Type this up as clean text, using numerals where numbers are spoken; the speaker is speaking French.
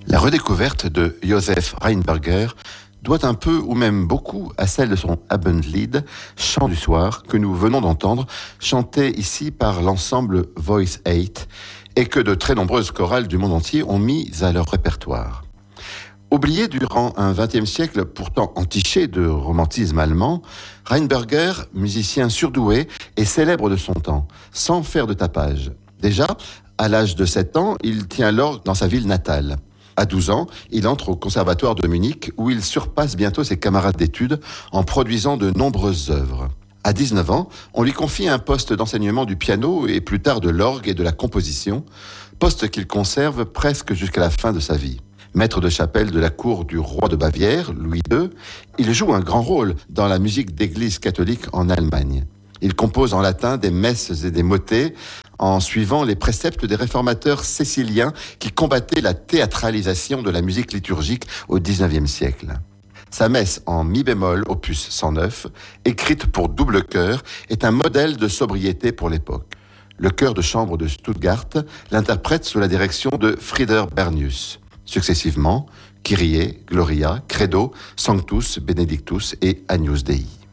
La redécouverte de Josef Rheinberger doit un peu ou même beaucoup à celle de son Abendlied, chant du soir, que nous venons d'entendre, chanté ici par l'ensemble Voice 8 et que de très nombreuses chorales du monde entier ont mis à leur répertoire. Oublié durant un XXe siècle pourtant entiché de romantisme allemand, Rheinberger, musicien surdoué et célèbre de son temps, sans faire de tapage. Déjà, à l'âge de 7 ans, il tient l'orgue dans sa ville natale. À 12 ans, il entre au conservatoire de Munich où il surpasse bientôt ses camarades d'études en produisant de nombreuses œuvres. À 19 ans, on lui confie un poste d'enseignement du piano et plus tard de l'orgue et de la composition, poste qu'il conserve presque jusqu'à la fin de sa vie. Maître de chapelle de la cour du roi de Bavière, Louis II, il joue un grand rôle dans la musique d'église catholique en Allemagne. Il compose en latin des messes et des motets en suivant les préceptes des réformateurs céciliens qui combattaient la théâtralisation de la musique liturgique au XIXe siècle. Sa messe en mi bémol, opus 109, écrite pour double chœur, est un modèle de sobriété pour l'époque. Le chœur de chambre de Stuttgart l'interprète sous la direction de Frieder Bernius. Successivement, Kyrie, Gloria, Credo, Sanctus, Benedictus et Agnus Dei.